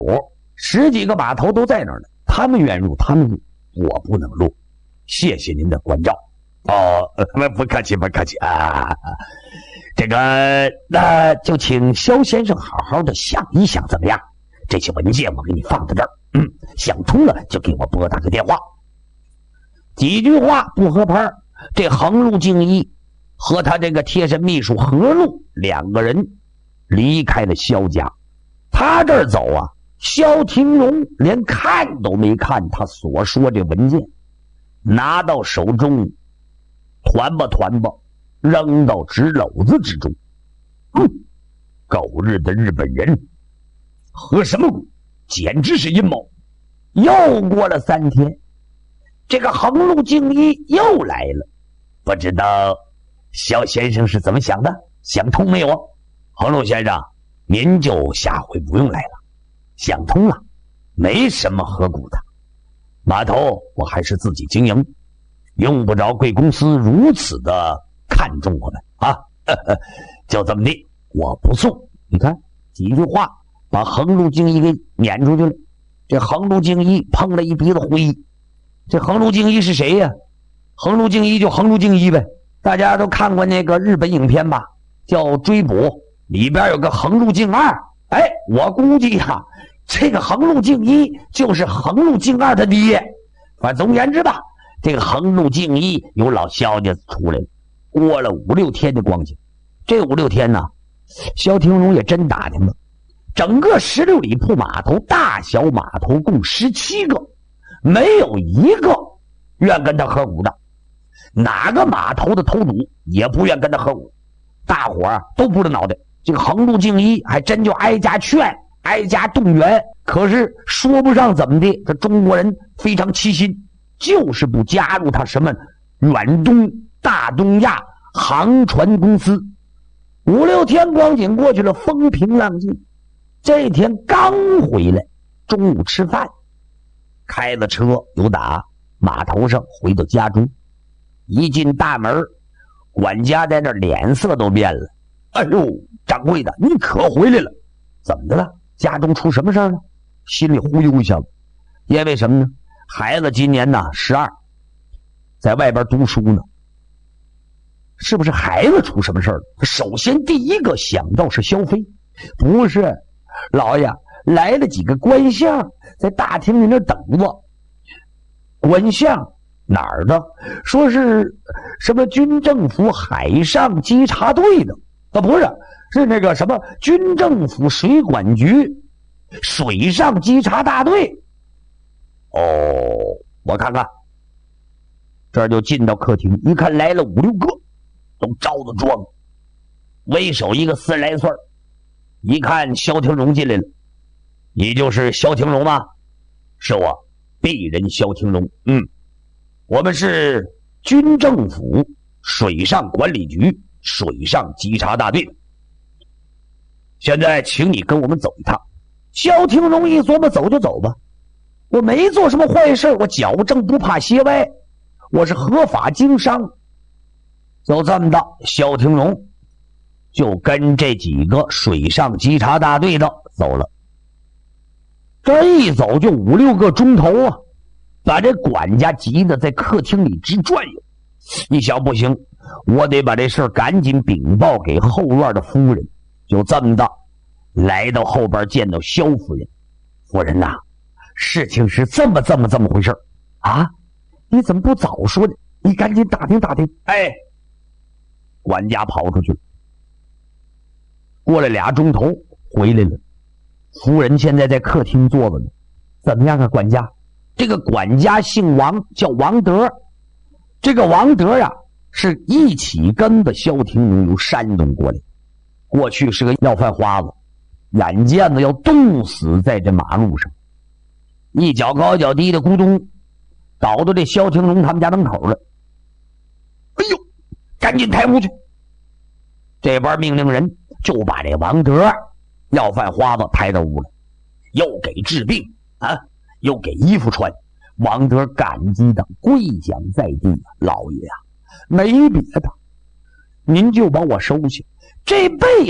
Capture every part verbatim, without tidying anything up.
十几个码头都在那儿呢，他们愿入他们入，我不能入，谢谢您的关照。哦，呃、不客气不客气啊。这个那就请萧先生好好的想一想怎么样？这些文件我给你放在这儿，嗯，想通了就给我拨打个电话。几句话不合拍，这横路敬一和他这个贴身秘书何路两个人离开了萧家。他这儿走啊，萧廷荣连看都没看他所说这文件，拿到手中团吧团吧，扔到纸篓子之中。嗯，狗日的日本人和什么鬼，简直是阴谋。又过了三天，这个横路敬一又来了，不知道萧先生是怎么想的，想通没有？横路先生，您就下回不用来了，想通了，没什么河谷的，码头我还是自己经营，用不着贵公司如此的看重我们啊！呵呵，就这么地，我不送。你看几句话把横路敬一给撵出去了。这横路敬一碰了一鼻子灰。这横路敬一是谁呀？横路敬一就横路敬一呗，大家都看过那个日本影片吧，叫《追捕》，里边有个横路敬二。哎，我估计呀、啊，这个横路敬一就是横路敬二的爹。反正总而言之吧，这个横路敬一有老萧家出来了。过了五六天的光景，这五六天呢，萧廷荣也真打听了，整个十六里铺码头大小码头共十七个，没有一个愿跟他合股的，哪个码头的头主也不愿跟他合股，大伙儿都不着脑袋。这个横路敬一还真就挨家劝，挨家动员，可是说不上怎么的，这中国人非常齐心，就是不加入他什么远东、大东亚航船公司。五六天光景过去了，风平浪静。这天刚回来，中午吃饭，开了车由打码头上回到家中。一进大门，管家在那脸色都变了。哎呦，掌柜的，你可回来了，怎么的了？家中出什么事儿了？心里忽悠一下子，因为什么呢？孩子今年呢十二，在外边读书呢。是不是孩子出什么事儿了？首先第一个想到是萧飞，不是，老爷来了几个官相在大厅里那等着。官相哪儿的？说是什么军政府海上稽查队的啊？不是，是那个什么军政府水管局水上稽查大队。哦，我看看，这就进到客厅，一看来了五六个，都着着装，为首一个四十来岁，一看萧廷荣进来了。你就是萧廷荣吗？是我，鄙人萧廷荣。嗯，我们是军政府水上管理局水上稽查大队。现在请你跟我们走一趟。萧廷荣一琢磨，走就走吧，我没做什么坏事，我矫正不怕斜歪，我是合法经商。就这么的，萧廷荣就跟这几个水上稽查大队的走了。这一走就五六个钟头啊，把这管家急得在客厅里直转悠。一想不行，我得把这事赶紧禀报给后院的夫人。就这么的来到后边，见到萧夫人。夫人呐、啊，事情是这么这么这么回事啊，你怎么不早说呢？你赶紧打听打听。哎，管家跑出去了，过了俩钟头回来了。夫人现在在客厅坐着呢。怎么样啊，管家？这个管家姓王，叫王德。这个王德呀、啊，是一起跟着萧廷荣由山东过来，过去是个要饭花子，眼见着要冻死在这马路上，一脚高一脚低的咕咚倒到这萧廷荣他们家门口了。哎呦，赶紧抬屋去！这边命令人就把这王德要饭花子抬到屋了，又给治病啊，又给衣服穿。王德感激的跪降在地啊，老爷啊，没别的，您就把我收下，这辈子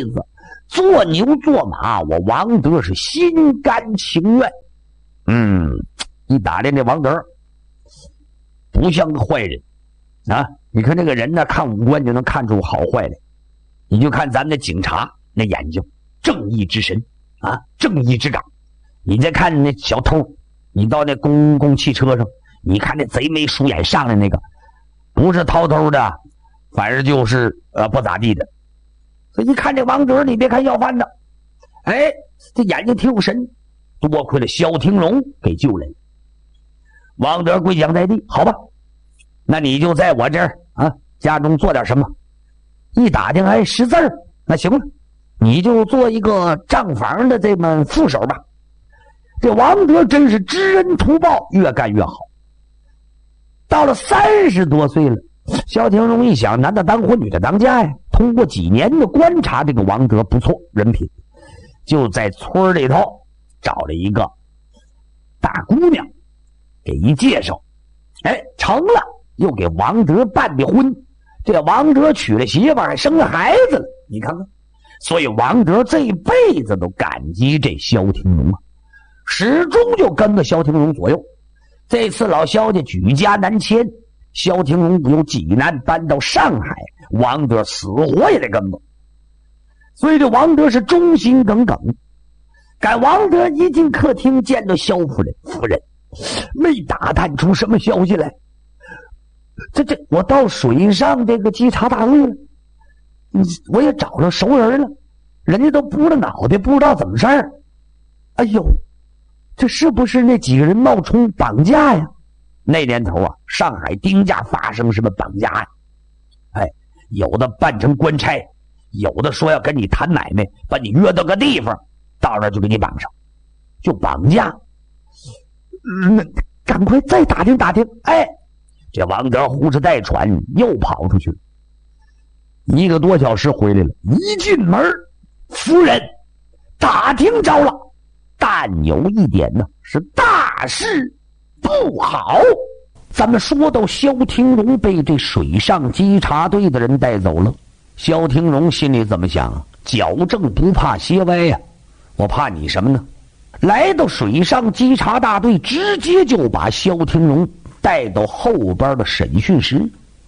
做牛做马，我王德是心甘情愿。嗯，一打量这王德，不像个坏人啊！你看这个人呢，看五官就能看出好坏来。你就看咱们的警察那眼睛，正义之神啊，正义之港。你再看那小偷，你到那公共汽车上，你看那贼眉鼠眼上来那个，不是偷偷的，反正就是呃不咋地的。所以一看这王德，你别看要饭的，哎，这眼睛挺有神，多亏了萧廷荣给救来了。王德跪降在地，好吧，那你就在我这儿啊家中做点什么。一打听，哎，识字儿，那行了，你就做一个账房的这么副手吧。这王德真是知恩图报，越干越好。到了三十多岁了，萧廷荣一想，男的当婚，女的当嫁呀。通过几年的观察，这个王德不错，人品，就在村里头找了一个大姑娘，给一介绍，哎，成了，又给王德办的婚。这王德娶了媳妇儿，还生了孩子了，你看看。所以王德这一辈子都感激这萧廷荣啊，始终就跟着萧廷荣左右。这次老萧家举家南迁，萧廷荣由济南搬到上海，王德死活也得跟着。所以这王德是忠心耿耿。赶王德一进客厅，见到萧夫人，夫人没打探出什么消息来。这这，我到水上这个稽查大队了，我也找着熟人了，人家都扑了脑袋，不知道怎么事儿。哎呦，这是不是那几个人冒充绑架呀？那年头啊，上海丁家发生什么绑架呀？哎，有的扮成官差，有的说要跟你谈买卖，把你约到个地方，到那儿就给你绑上，就绑架。嗯，赶快再打听打听。哎，这王德呼哧带喘又跑出去了，一个多小时回来了。一进门，夫人打听着了，但有一点呢，是大事不好。咱们说到萧廷荣被这水上稽查队的人带走了，萧廷荣心里怎么想？矫正不怕斜歪呀、啊，我怕你什么呢？来到水上稽查大队，直接就把萧廷荣带到后边的审讯室。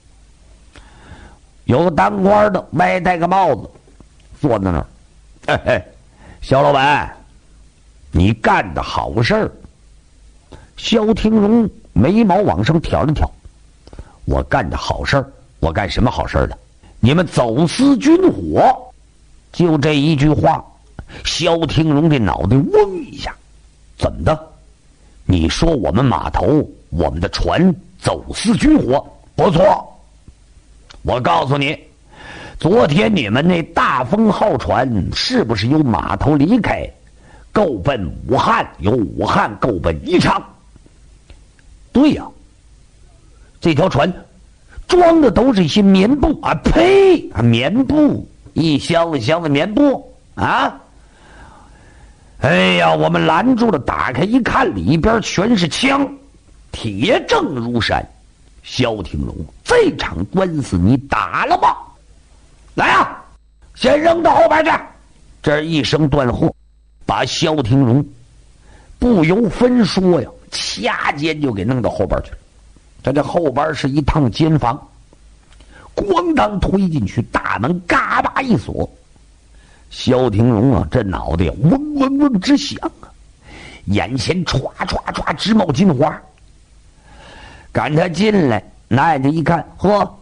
有个当官的歪戴个帽子坐在那儿，嘿嘿，萧老板，你干的好事儿。萧廷荣眉毛往上挑了挑，我干的好事儿？我干什么好事儿了？你们走私军火。就这一句话，萧廷荣这脑袋嗡一下，怎么的？你说我们码头我们的船走私军火？不错，我告诉你，昨天你们那大风号船是不是由码头离开，够奔武汉，由武汉够奔宜昌？对呀、啊，这条船装的都是一些棉布啊，呸，棉布，一箱子箱子棉布啊！哎呀，我们拦住了，打开一看，里边全是枪，铁证如山。萧廷荣，这场官司你打了吗？来啊，先扔到后边去！这一声断喝，把萧廷荣不由分说呀，掐尖就给弄到后边去了。在这后边是一趟监房，咣当推进去，大门嘎巴一锁。萧廷荣啊，这脑袋嗡嗡嗡直响啊，眼前唰唰唰直冒金花。赶他进来，拿眼睛一看，呵，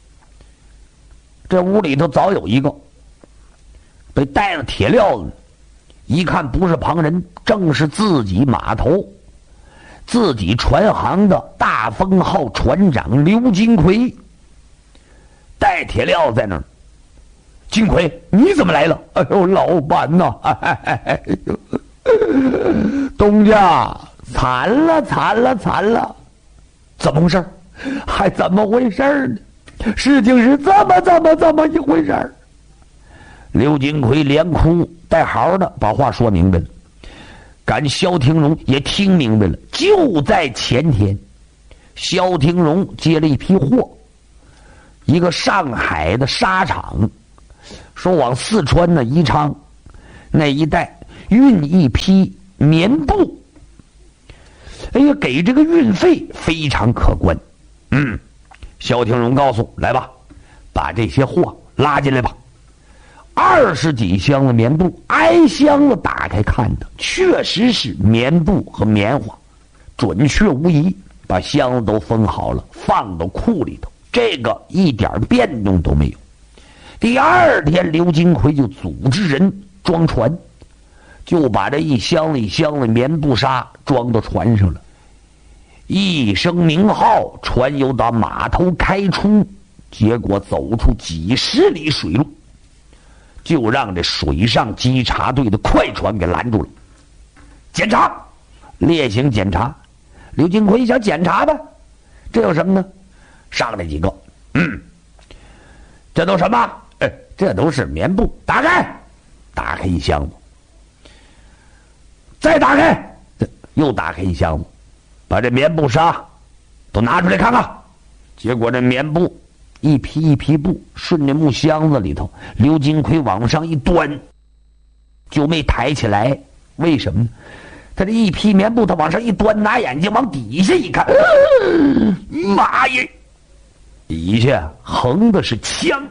这屋里头早有一个被带了铁镣子，一看不是旁人，正是自己码头自己船行的大风号船长刘金奎，带铁镣在那儿。金奎，你怎么来了？哎呦，老板呐、啊哎呦，东家惨了惨了惨了！怎么回事？还怎么回事呢？事情是这么这么这么一回事。刘金奎连哭带嚎的把话说明白了，赶萧廷荣也听明白了。就在前天，萧廷荣接了一批货，一个上海的纱厂说往四川的宜昌那一带运一批棉布，哎呀，给这个运费非常可观。嗯，萧庭荣告诉来吧，把这些货拉进来吧。二十几箱的棉布，挨箱子打开看的，确实是棉布和棉花，准确无疑。把箱子都封好了，放到库里头，这个一点变动都没有。第二天，刘金奎就组织人装船，就把这一箱子一箱子棉布纱装到船上了。一声鸣号，船又到码头开出，结果走出几十里水路，就让这水上稽查队的快船给拦住了。检查，列行检查。刘金奎想检查吧，这有什么呢？上来几个，嗯，这都什么？哎，这都是棉布。打开，打开一箱子，再打开，又打开一箱子，把这棉布纱都拿出来看看。结果这棉布一批一批布顺着木箱子里头，刘金奎往上一端，就没抬起来。为什么呢？他这一批棉布，他往上一端，拿眼睛往底下一看，呃、妈呀！底下横的是枪，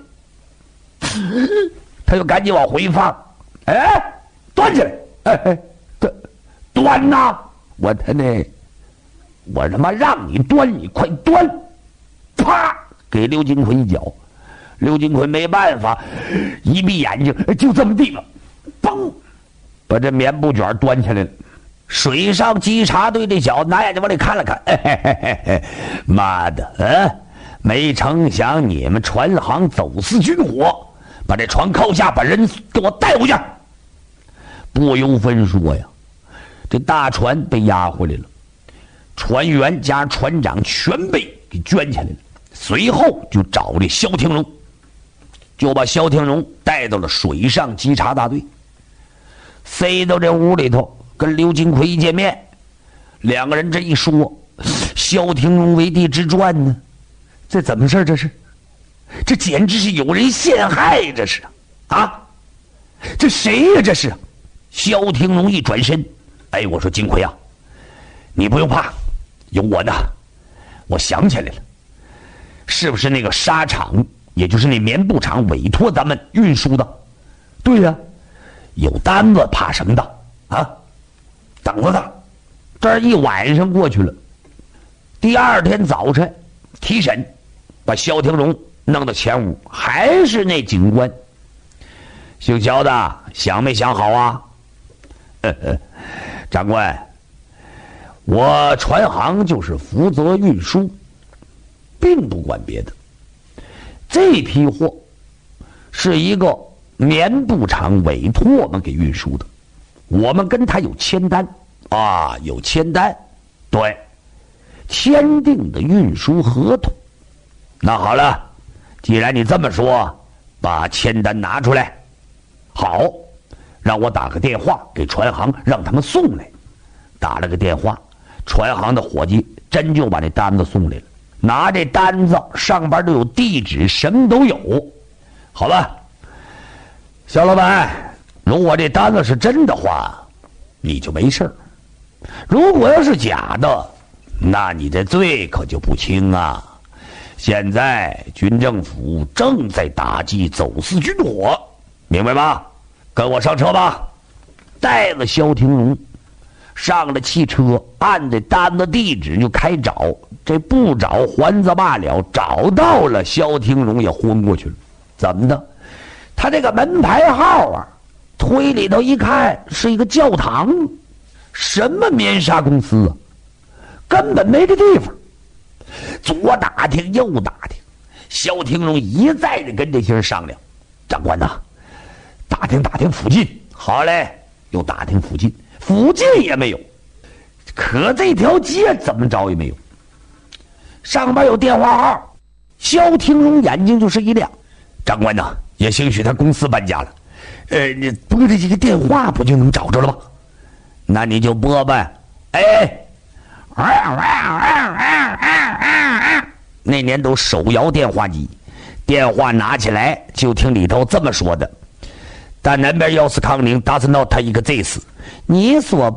他就赶紧往回放，哎，端起来，哎哎，端端呐！我他那，我他妈让你端，你快端！啪，给刘金奎一脚，刘金奎没办法，一闭眼睛，就这么地了，嘣，把这棉布卷端起来了。水上稽查队这小子拿眼睛往里看了看，嘿嘿嘿嘿，妈的，啊！没成想你们船行走私军火，把这船靠下，把人给我带回去。不由分说呀，这大船被押回来了，船员加船长全被给圈起来了。随后就找这萧庭荣，就把萧庭荣带到了水上稽查大队，塞到这屋里头。跟刘金奎一见面，两个人这一说，萧庭荣为地之传呢，这怎么事？这是，这简直是有人陷害！这是啊，这谁呀？这是萧庭荣一转身，哎，我说金奎啊，你不用怕，有我呢。我想起来了，是不是那个纱厂，也就是那棉布厂委托咱们运输的？对呀、啊，有单子，怕什么的啊？等着他，这一晚上过去了。第二天早晨提审，把萧庭荣弄到前屋，还是那警官。姓萧的，想没想好啊？呵呵，长官，我船行就是负责运输，并不管别的。这批货是一个棉布厂委托我们给运输的，我们跟他有签单啊，有签单，对，签订的运输合同。那好了，既然你这么说，把签单拿出来。好，让我打个电话给船行，让他们送来。打了个电话，船行的伙计真就把那单子送来了，拿这单子上边都有地址，什么都有。好了，小老板，如果这单子是真的话，你就没事儿；如果要是假的，那你这罪可就不轻啊！现在军政府正在打击走私军火，明白吗？跟我上车吧。带了萧庭荣上了汽车，按着单子地址就开找。这不找还则罢了，找到了，萧庭荣也昏过去了。怎么的？他这个门牌号啊，推里头一看是一个教堂，什么棉纱公司啊，根本没这地方。左打听右打听，萧庭荣一再的跟这些人商量，长官呐，打听打听附近。好嘞，又打听附近，附近也没有，可这条街怎么着也没有。上边有电话号，萧庭荣眼睛就是一亮，长官呐，也兴许他公司搬家了，呃，你拨这几个电话不就能找着了吗？那你就拨呗。哎，那年都手摇电话机，电话拿起来就听里头这么说的： 但那边要是康宁，打是闹他一个贼事。你说